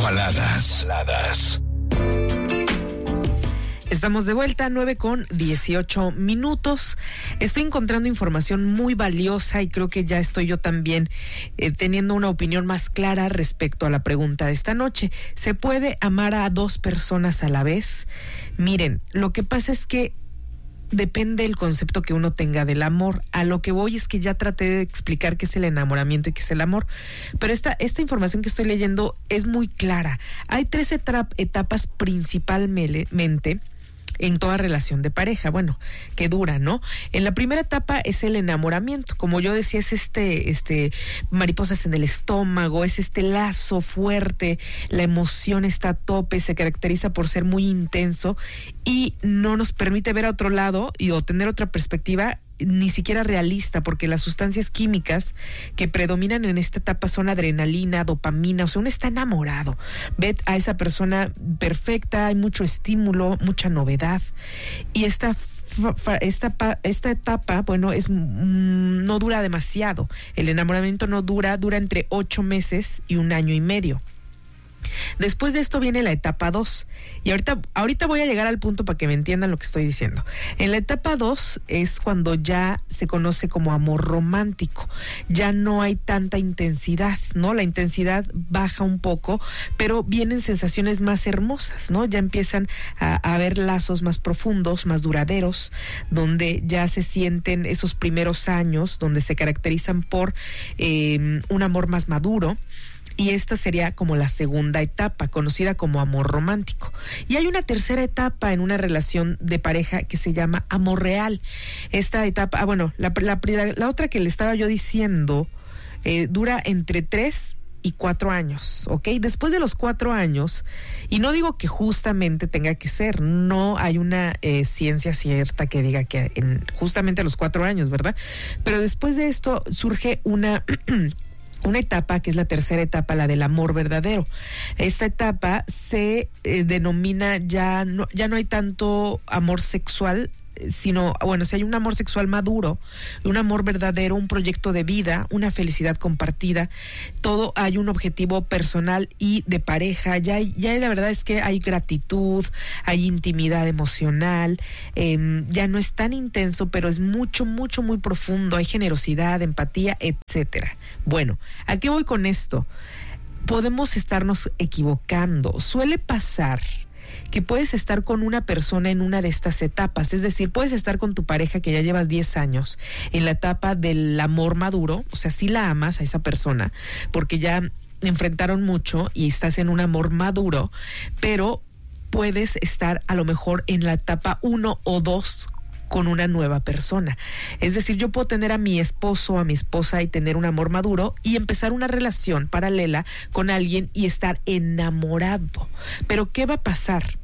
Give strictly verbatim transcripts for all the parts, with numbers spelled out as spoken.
Baladas. Baladas. Estamos de vuelta, nueve con dieciocho minutos. Estoy encontrando información muy valiosa y creo que ya estoy yo también eh, teniendo una opinión más clara respecto a la pregunta de esta noche. ¿Se puede amar a dos personas a la vez? Miren, lo que pasa es que depende del concepto que uno tenga del amor. A lo que voy es que ya traté de explicar qué es el enamoramiento y qué es el amor, pero esta, esta información que estoy leyendo es muy clara. Hay tres etap- etapas principalmente en toda relación de pareja, bueno, que dura, ¿no? En la primera etapa es el enamoramiento, como yo decía, es este, este, mariposas en el estómago, es este lazo fuerte, la emoción está a tope, se caracteriza por ser muy intenso y no nos permite ver a otro lado y o tener otra perspectiva ni siquiera realista, porque las sustancias químicas que predominan en esta etapa son adrenalina, dopamina, o sea, uno está enamorado, ve a esa persona perfecta, hay mucho estímulo, mucha novedad, y esta esta esta etapa, bueno, es mm, no dura demasiado. El enamoramiento no dura, dura entre ocho meses y un año y medio. Después de esto viene la etapa dos, y ahorita, ahorita voy a llegar al punto para que me entiendan lo que estoy diciendo. En la etapa dos es cuando ya se conoce como amor romántico, ya no hay tanta intensidad, ¿no? La intensidad baja un poco, pero vienen sensaciones más hermosas, ¿no? Ya empiezan a, a haber lazos más profundos, más duraderos, donde ya se sienten esos primeros años, donde se caracterizan por eh, un amor más maduro. Y esta sería como la segunda etapa, conocida como amor romántico. Y hay una tercera etapa en una relación de pareja que se llama amor real. Esta etapa, ah, bueno, la, la, la, la otra que le estaba yo diciendo, eh, dura entre tres y cuatro años, ¿ok? Después de los cuatro años, y no digo que justamente tenga que ser, no hay una eh, ciencia cierta que diga que en, justamente a los cuatro años, ¿verdad? Pero después de esto surge una... Una etapa que es la tercera etapa, la del amor verdadero. Esta etapa se eh, denomina ya no, ya no hay tanto amor sexual, sino, bueno, si hay un amor sexual maduro, un amor verdadero, un proyecto de vida, una felicidad compartida, todo hay un objetivo personal y de pareja, ya hay, ya la verdad es que hay gratitud, hay intimidad emocional, eh, ya no es tan intenso, pero es mucho, mucho, muy profundo, hay generosidad, empatía, etcétera. Bueno, ¿a qué voy con esto? Podemos estarnos equivocando, suele pasar que puedes estar con una persona en una de estas etapas, es decir, puedes estar con tu pareja que ya llevas diez años en la etapa del amor maduro, o sea, sí la amas a esa persona, porque ya enfrentaron mucho y estás en un amor maduro, pero puedes estar a lo mejor en la etapa uno o dos con una nueva persona. Es decir, yo puedo tener a mi esposo, a mi esposa y tener un amor maduro y empezar una relación paralela con alguien y estar enamorado. Pero ¿qué va a pasar?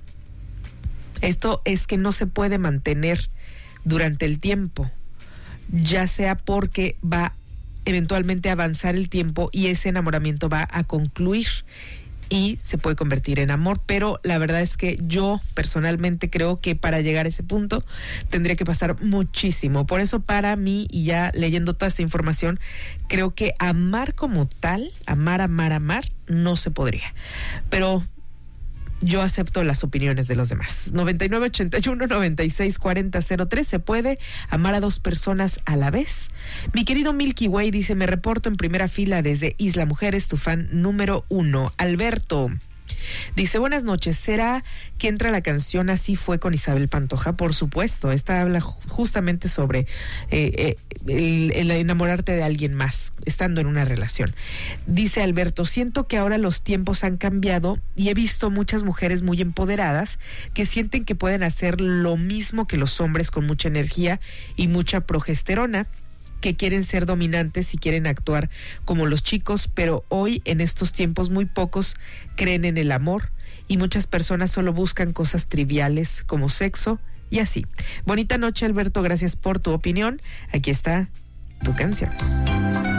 Esto es que no se puede mantener durante el tiempo, ya sea porque va eventualmente a avanzar el tiempo y ese enamoramiento va a concluir y se puede convertir en amor, pero la verdad es que yo personalmente creo que para llegar a ese punto tendría que pasar muchísimo. Por eso para mí, y ya leyendo toda esta información, creo que amar como tal, amar, amar, amar, no se podría. Pero yo acepto las opiniones de los demás. noventa y nueve ochenta y uno noventa y seis cuarenta cero tres. ¿Se puede amar a dos personas a la vez? Mi querido Milky Way dice: me reporto en primera fila desde Isla Mujeres, tu fan número uno. Alberto dice: buenas noches, ¿será que entra la canción Así fue con Isabel Pantoja? Por supuesto, esta habla justamente sobre eh, eh, el, el enamorarte de alguien más estando en una relación. Dice Alberto: siento que ahora los tiempos han cambiado y he visto muchas mujeres muy empoderadas que sienten que pueden hacer lo mismo que los hombres con mucha energía y mucha progesterona, que quieren ser dominantes y quieren actuar como los chicos, pero hoy en estos tiempos muy pocos creen en el amor y muchas personas solo buscan cosas triviales como sexo y así. Bonita noche, Alberto, gracias por tu opinión. Aquí está tu canción.